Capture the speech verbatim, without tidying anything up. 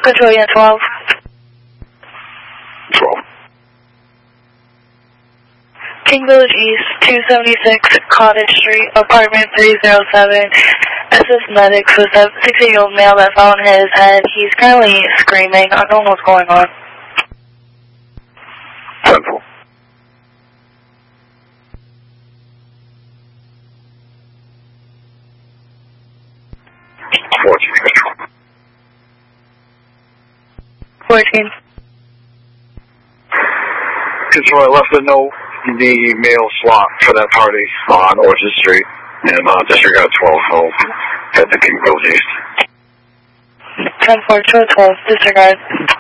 Control unit twelve. twelve. King Village East, two seventy-six Cottage Street, apartment three oh seven. S S Medics with a sixty-year-old male that fell on his head. He's currently screaming. I don't know what's going on. Central. fourteen. Control. fourteen. Control, I left a note in the mail slot for that party on Orchard Street. And uh, disregard twelve, I'll head to King Village East. ten four, twelve, disregard.